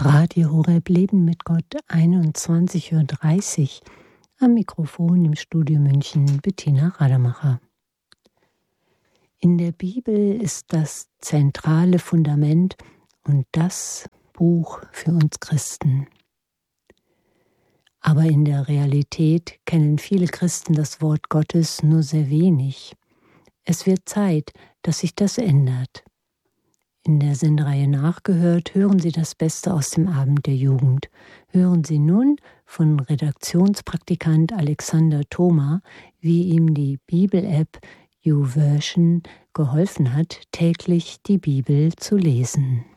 Radio Horeb Leben mit Gott, 21:30 Uhr. Am Mikrofon im Studio München Bettina Rademacher. In der Bibel ist das zentrale Fundament und das Buch für uns Christen. Aber in der Realität kennen viele Christen das Wort Gottes nur sehr wenig. Es wird Zeit, dass sich das ändert. In der Sendereihe Nachgehört hören Sie das Beste aus dem Abend der Jugend. Hören Sie nun von Redaktionspraktikant Alexander Thoma, wie ihm die Bibel-App YouVersion geholfen hat, täglich die Bibel zu lesen.